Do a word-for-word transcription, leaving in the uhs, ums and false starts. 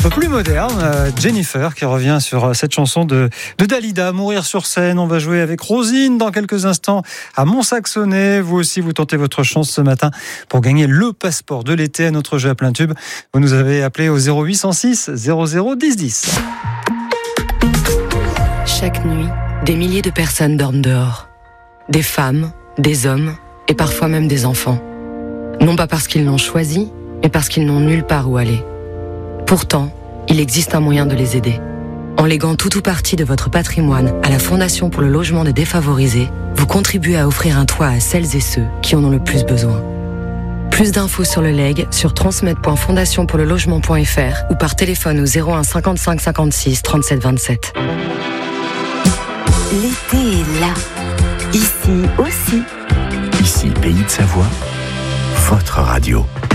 peu plus moderne, Jennifer qui revient sur cette chanson de, de Dalida, Mourir sur scène. On va jouer avec Rosine dans quelques instants à Mont-Saxonnet. Vous aussi, vous tentez votre chance ce matin pour gagner le passeport de l'été à notre jeu à plein tube. Vous nous avez appelé au zéro huit cent six zéro zéro dix dix. Chaque nuit, des milliers de personnes dorment dehors. Des femmes, des hommes et parfois même des enfants. Non pas parce qu'ils l'ont choisi, mais parce qu'ils n'ont nulle part où aller. Pourtant, il existe un moyen de les aider. En léguant tout ou partie de votre patrimoine à la Fondation pour le logement des défavorisés, vous contribuez à offrir un toit à celles et ceux qui en ont le plus besoin. Plus d'infos sur le legs sur transmettre point fondation pour le logement point f r ou par téléphone au zéro un cinquante-cinq cinquante-six trente-sept vingt-sept. L'été est là. Ici aussi. Ici, Pays de Savoie, votre radio.